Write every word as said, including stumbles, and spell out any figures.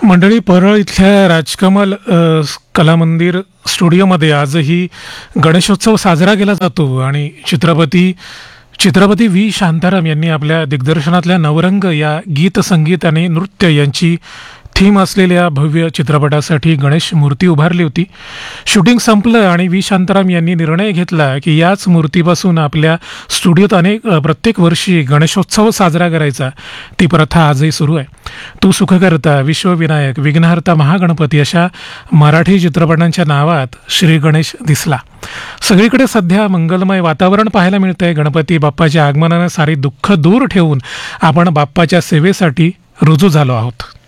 मंडळी, परळ इथल्या राजकमल अ, स- कला मंदिर स्टुडिओमध्ये आजही गणेशोत्सव साजरा केला जातो आणि चित्रपती चित्रपती व्ही शांताराम यांनी आपल्या दिग्दर्शनातल्या नवरंग या गीत संगीत आणि नृत्य यांची थीम असलेल्या भव्य चित्रपटासाठी गणेश मूर्ती उभारली होती. शूटिंग संपलं आणि व्ही शांताराम यांनी निर्णय घेतला की याच मूर्तीपासून आपल्या स्टुडिओत अनेक अ, प्रत्येक वर्षी गणेशोत्सव साजरा करायचा. ती प्रथा आजही सुरू आहे. तू सुखकर्ता, विश्वविनायक, विघ्नहर्ता, महागणपती अशा मराठी चित्रपटांच्या नावात श्री गणेश दिसला. सगळीकडे सध्या मंगलमय वातावरण पाहायला मिळतंय. गणपती बाप्पाच्या आगमनानं सारी दुःख दूर ठेवून आपण बाप्पाच्या सेवेसाठी रुजू झालो आहोत.